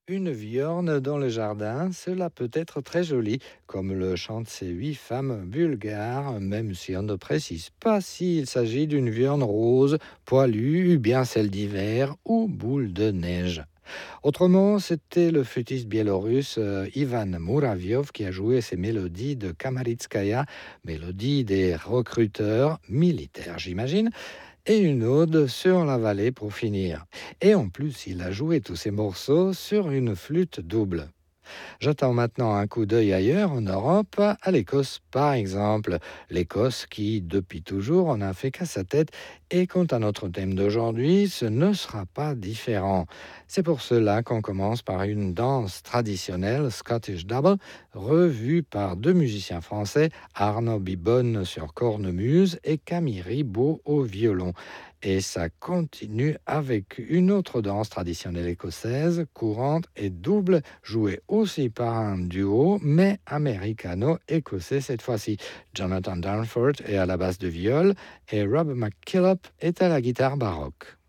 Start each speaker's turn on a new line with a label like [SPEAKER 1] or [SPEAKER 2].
[SPEAKER 1] Une viorne dans le jardin, cela peut être très joli, comme le chantent ces 8 femmes bulgares, même si on ne précise pas s'il s'agit d'une viorne rose, poilue, bien celle d'hiver ou boule de neige. Autrement, c'était le flûtiste biélorusse Ivan Muraviov qui a joué ces mélodies de Kamaritskaya, mélodies des recruteurs militaires, j'imagine, et une ode sur la vallée pour finir. Et en plus, il a joué tous ces morceaux sur une flûte double. J'attends maintenant un coup d'œil ailleurs, en Europe, à l'Écosse par exemple. L'Écosse qui, depuis toujours, en a fait qu'à sa tête. Et quant à notre thème d'aujourd'hui, ce ne sera pas différent. C'est pour cela qu'on commence par une danse traditionnelle, Scottish Double, revue par 2 musiciens français, Arnaud Bibonne sur cornemuse et Camille Ribaud au violon. Et ça continue avec une autre danse traditionnelle écossaise, courante et double, jouée aussi par un duo, mais américano-écossais cette fois-ci. Jonathan Danforth est à la basse de viol et Rob McKillop est à la guitare baroque.